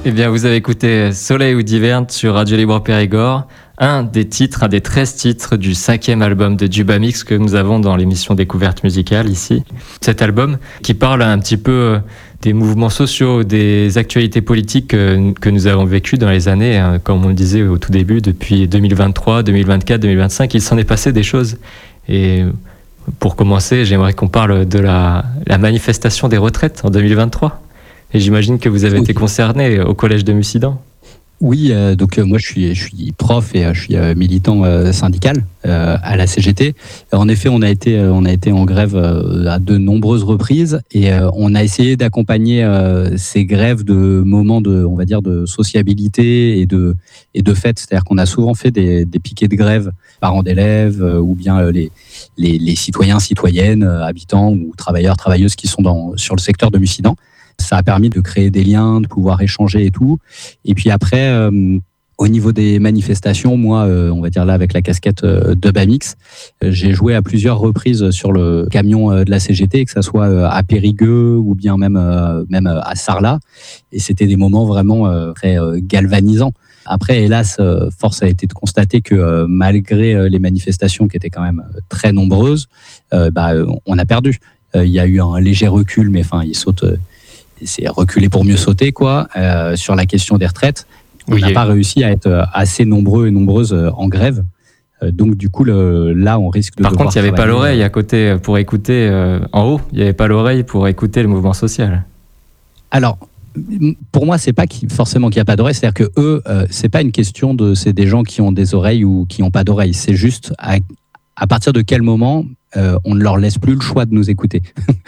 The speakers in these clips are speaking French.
Eh bien, vous avez écouté Soleil ou d'Hiverne sur Radio Libre Périgord, un des 13 titres du 5e album de Dubamix que nous avons dans l'émission Découverte musicale ici. Cet album qui parle un petit peu des mouvements sociaux, des actualités politiques que nous avons vécues dans les années, comme on le disait au tout début, depuis 2023, 2024, 2025, il s'en est passé des choses. Et pour commencer, j'aimerais qu'on parle de la manifestation des retraites en 2023. Et j'imagine que vous avez été concerné au collège de Mussidan. Oui, donc moi je suis prof et je suis militant syndical à la CGT. En effet, on a été en grève à de nombreuses reprises et on a essayé d'accompagner ces grèves de moments on va dire, de sociabilité et de fête. C'est-à-dire qu'on a souvent fait des piquets de grève, parents d'élèves ou bien les citoyens, citoyennes, habitants ou travailleurs, travailleuses qui sont sur le secteur de Mussidan. Ça a permis de créer des liens, de pouvoir échanger et tout. Et puis après, au niveau des manifestations, moi, on va dire là avec la casquette de Bamix, j'ai joué à plusieurs reprises sur le camion de la CGT, que ça soit à Périgueux ou bien même à Sarlat. Et c'était des moments vraiment très galvanisants. Après, hélas, force a été de constater que malgré les manifestations qui étaient quand même très nombreuses, on a perdu. Il y a eu un léger recul, mais enfin, c'est reculer pour mieux sauter, quoi, sur la question des retraites. On n'a pas réussi à être assez nombreux et nombreuses en grève. Donc, du coup, là, on risque de. Par contre, il n'y avait pas l'oreille à côté pour écouter, en haut, il n'y avait pas l'oreille pour écouter le mouvement social. Alors, pour moi, c'est pas forcément qu'il n'y a pas d'oreille. C'est-à-dire que eux, c'est pas une question c'est des gens qui ont des oreilles ou qui n'ont pas d'oreilles. C'est juste à partir de quel moment on ne leur laisse plus le choix de nous écouter.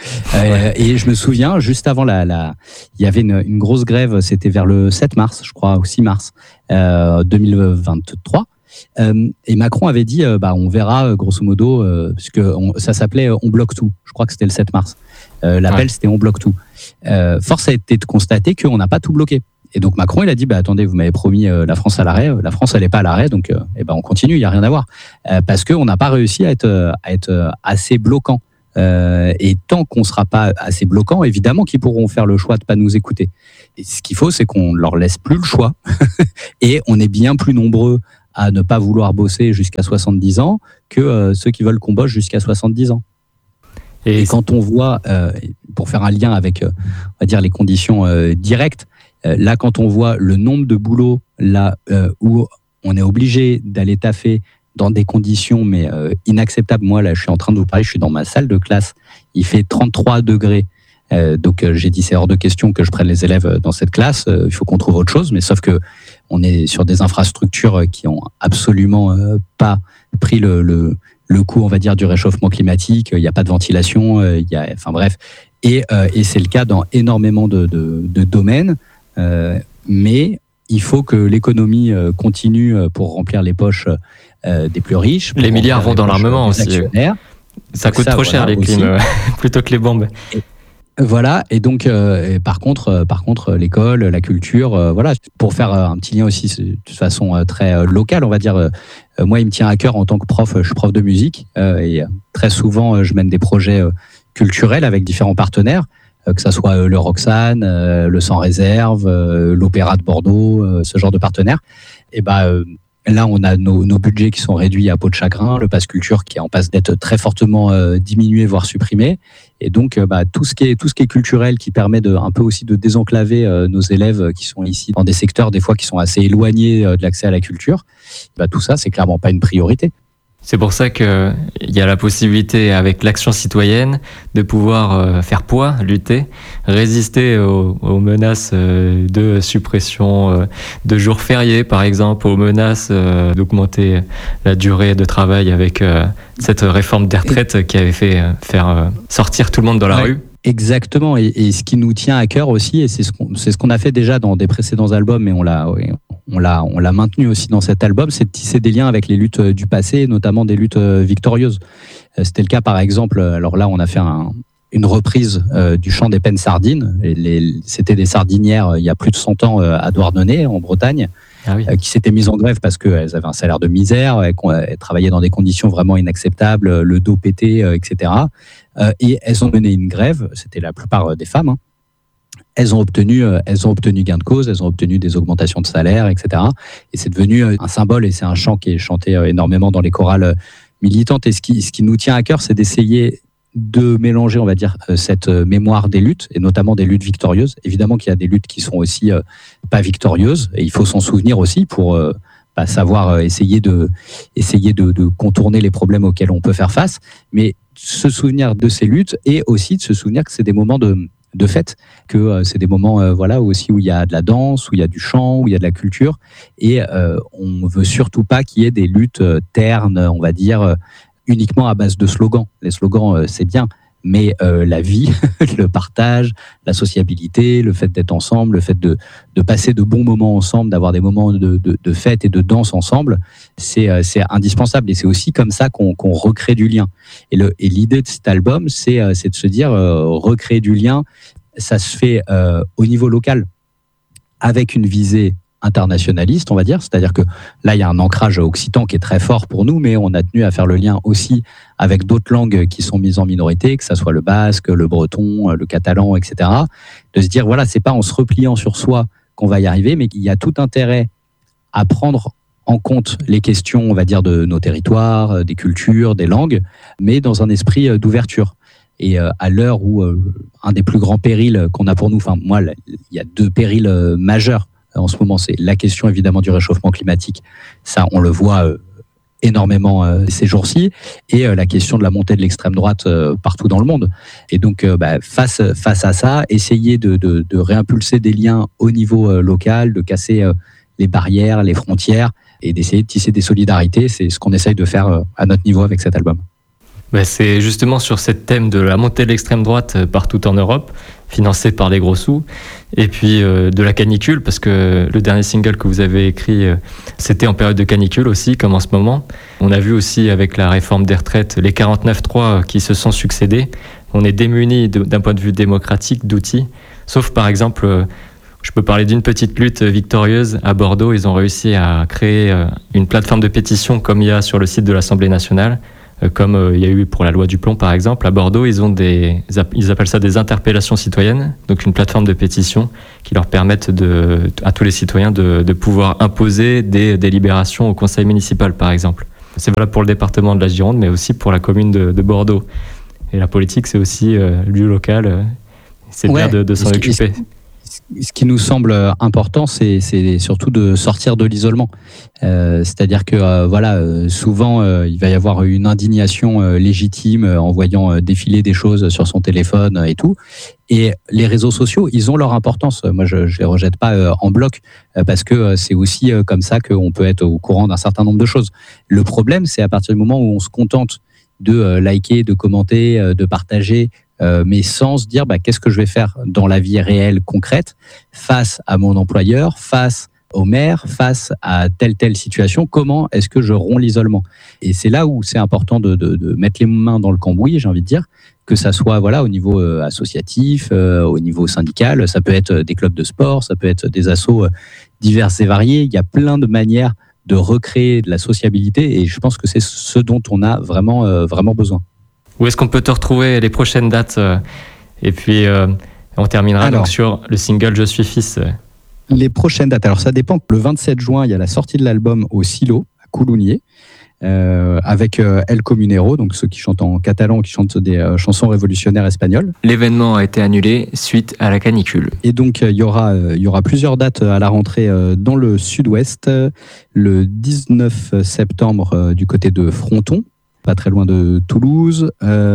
Et je me souviens, juste avant il y avait une grosse grève, c'était vers le 7 mars, je crois, ou 6 mars 2023. Et Macron avait dit, on verra, grosso modo, puisque ça s'appelait On bloque tout. Je crois que c'était le 7 mars. L'appel, c'était On bloque tout. Force a été de constater qu'on n'a pas tout bloqué. Et donc Macron, il a dit, attendez, vous m'avez promis la France à l'arrêt. La France, elle n'est pas à l'arrêt, donc on continue, il n'y a rien à voir. Parce qu'on n'a pas réussi à être assez bloquant. Et tant qu'on ne sera pas assez bloquant, évidemment qu'ils pourront faire le choix de ne pas nous écouter. Et ce qu'il faut, c'est qu'on ne leur laisse plus le choix. Et on est bien plus nombreux à ne pas vouloir bosser jusqu'à 70 ans que ceux qui veulent qu'on bosse jusqu'à 70 ans. Et quand on voit, pour faire un lien avec, on va dire, les conditions directes, là, quand on voit le nombre de boulots là où on est obligé d'aller taffer dans des conditions mais inacceptables. Moi, là, je suis en train de vous parler, je suis dans ma salle de classe, il fait 33 degrés. Donc, j'ai dit, c'est hors de question que je prenne les élèves dans cette classe. Il faut qu'on trouve autre chose, mais sauf que on est sur des infrastructures qui ont absolument pas pris le coup, on va dire, du réchauffement climatique. Il n'y a pas de ventilation, enfin bref. Et c'est le cas dans énormément de domaines. Mais il faut que l'économie continue pour remplir les poches des plus riches. Les milliards vont dans l'armement aussi. Ça coûte trop cher, les clims, plutôt que les bombes. Voilà, et donc par contre l'école, la culture, voilà, pour faire un petit lien aussi de façon très locale, on va dire, moi il me tient à cœur en tant que prof, je suis prof de musique, et très souvent je mène des projets culturels avec différents partenaires, que ça soit le Roxane, le Sans Réserve, l'Opéra de Bordeaux, ce genre de partenaires. Et là, on a nos budgets qui sont réduits à peau de chagrin, le pass culture qui est en passe d'être très fortement diminué, voire supprimé. Et donc, tout ce qui est culturel, qui permet un peu aussi de désenclaver nos élèves qui sont ici dans des secteurs des fois qui sont assez éloignés de l'accès à la culture, tout ça, c'est clairement pas une priorité. C'est pour ça qu'il y a la possibilité, avec l'action citoyenne, de pouvoir faire poids, lutter, résister aux menaces de suppression de jours fériés, par exemple, aux menaces d'augmenter la durée de travail avec cette réforme des retraites qui avait fait faire sortir tout le monde dans la rue. Exactement, et ce qui nous tient à cœur aussi, et c'est ce qu'on a fait déjà dans des précédents albums, mais on l'a maintenu aussi dans cet album, c'est de tisser des liens avec les luttes du passé, notamment des luttes victorieuses. C'était le cas par exemple, alors là on a fait une reprise du chant des peines sardines, c'était des sardinières il y a plus de 100 ans à Douarnenez en Bretagne, qui s'étaient mises en grève parce qu'elles avaient un salaire de misère, elles travaillaient dans des conditions vraiment inacceptables, le dos pété, etc. Et elles ont mené une grève, c'était la plupart des femmes, elles ont obtenu gain de cause, elles ont obtenu des augmentations de salaire, etc. Et c'est devenu un symbole, et c'est un chant qui est chanté énormément dans les chorales militantes. Et ce qui nous tient à cœur, c'est d'essayer de mélanger, on va dire, cette mémoire des luttes, et notamment des luttes victorieuses. Évidemment qu'il y a des luttes qui sont aussi pas victorieuses, et il faut s'en souvenir aussi pour savoir essayer de contourner les problèmes auxquels on peut faire face, mais se souvenir de ces luttes, et aussi de se souvenir que c'est des moments de fête, que c'est des moments aussi où il y a de la danse, où il y a du chant, où il y a de la culture, et on veut surtout pas qu'il y ait des luttes ternes, on va dire, uniquement à base de slogans. Les slogans, c'est bien, mais la vie, le partage, la sociabilité, le fait d'être ensemble, le fait de passer de bons moments ensemble, d'avoir des moments de fête et de danse ensemble, c'est indispensable. Et c'est aussi comme ça qu'on recrée du lien. Et l'idée de cet album, c'est de se dire, recréer du lien, ça se fait au niveau local, avec une visée internationaliste, on va dire, c'est-à-dire que là, il y a un ancrage occitan qui est très fort pour nous, mais on a tenu à faire le lien aussi avec d'autres langues qui sont mises en minorité, que ça soit le basque, le breton, le catalan, etc. De se dire, voilà, c'est pas en se repliant sur soi qu'on va y arriver, mais qu'il y a tout intérêt à prendre en compte les questions, on va dire, de nos territoires, des cultures, des langues, mais dans un esprit d'ouverture. Et à l'heure où un des plus grands périls qu'on a pour nous, enfin moi, il y a 2 périls majeurs en ce moment, c'est la question évidemment du réchauffement climatique, ça on le voit énormément ces jours-ci, et la question de la montée de l'extrême droite partout dans le monde. Et donc face à ça, essayer de réimpulser des liens au niveau local, de casser les barrières, les frontières, et d'essayer de tisser des solidarités, c'est ce qu'on essaye de faire à notre niveau avec cet album. C'est justement sur ce thème de la montée de l'extrême droite partout en Europe, financée par des gros sous, et puis de la canicule, parce que le dernier single que vous avez écrit, c'était en période de canicule aussi, comme en ce moment. On a vu aussi avec la réforme des retraites, les 49.3 qui se sont succédés. On est démunis d'un point de vue démocratique d'outils, sauf par exemple, je peux parler d'une petite lutte victorieuse à Bordeaux. Ils ont réussi à créer une plateforme de pétition comme il y a sur le site de l'Assemblée nationale, comme il y a eu pour la loi du plomb par exemple. À Bordeaux, ils appellent ça des interpellations citoyennes, donc une plateforme de pétition qui leur permettent à tous les citoyens de pouvoir imposer des délibérations au conseil municipal par exemple. C'est valable pour le département de la Gironde, mais aussi pour la commune de Bordeaux. Et la politique, c'est aussi lieu local, c'est bien de s'en occuper. Ce qui nous semble important, c'est surtout de sortir de l'isolement. C'est-à-dire que souvent, il va y avoir une indignation légitime en voyant défiler des choses sur son téléphone et tout. Et les réseaux sociaux, ils ont leur importance. Moi, je les rejette pas en bloc, parce que c'est aussi comme ça qu'on peut être au courant d'un certain nombre de choses. Le problème, c'est à partir du moment où on se contente de liker, de commenter, de partager, mais sans se dire qu'est-ce que je vais faire dans la vie réelle, concrète, face à mon employeur, face au maire, face à telle situation, comment est-ce que je romps l'isolement? Et c'est là où c'est important de mettre les mains dans le cambouis, j'ai envie de dire, que ça soit au niveau associatif, au niveau syndical, ça peut être des clubs de sport, ça peut être des assos diverses et variés, il y a plein de manières de recréer de la sociabilité, et je pense que c'est ce dont on a vraiment besoin. Où est-ce qu'on peut te retrouver, les prochaines dates? Et puis, on terminera donc sur le single « Je suis fils ». Les prochaines dates, alors ça dépend. Le 27 juin, il y a la sortie de l'album au Silo, à Coulounier, avec El Comunero, donc ceux qui chantent en catalan, qui chantent des chansons révolutionnaires espagnoles. L'événement a été annulé suite à la canicule. Et donc, il y aura plusieurs dates à la rentrée dans le sud-ouest. Le 19 septembre, du côté de Fronton, pas très loin de Toulouse,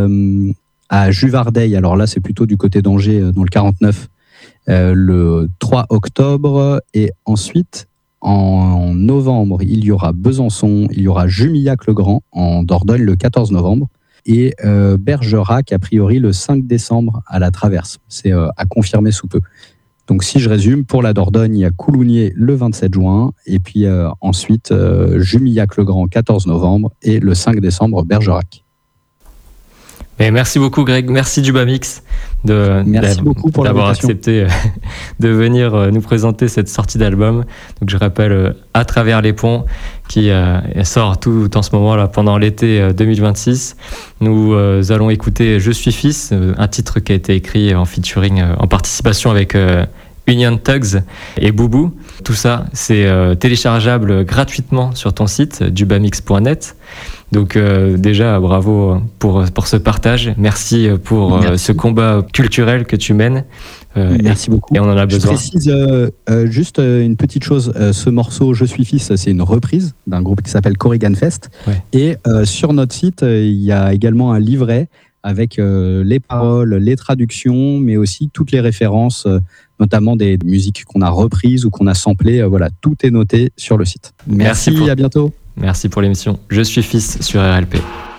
à Juvardeil, alors là c'est plutôt du côté d'Angers, dans le 49, le 3 octobre, et ensuite en novembre il y aura Besançon, il y aura Jumillac-le-Grand en Dordogne le 14 novembre, et Bergerac a priori le 5 décembre à la Traverse, c'est à confirmer sous peu. Donc si je résume, pour la Dordogne, il y a Coulounier le 27 juin, et puis ensuite Jumillac-le-Grand 14 novembre, et le 5 décembre Bergerac. Et merci beaucoup Greg, merci Djubamix Merci beaucoup pour d'avoir l'invitation. accepté de venir nous présenter cette sortie d'album. Donc je rappelle À travers les ponts qui sort tout en ce moment là pendant l'été 2026. Nous allons écouter Je suis fils, un titre qui a été écrit en featuring, en participation avec Union Tugs et Boubou. Tout ça, c'est téléchargeable gratuitement sur ton site djubamix.net. Donc déjà, bravo pour ce partage. Merci pour ce combat culturel que tu mènes. Merci beaucoup. Et on en a besoin. Je précise juste une petite chose. Ce morceau Je suis fils, c'est une reprise d'un groupe qui s'appelle Corrigan Fest. Ouais. Et sur notre site, il y a également un livret avec les paroles, les traductions, mais aussi toutes les références, notamment des musiques qu'on a reprises ou qu'on a samplées. Voilà, tout est noté sur le site. Merci à bientôt. Merci pour l'émission. Je suis fils sur RLP.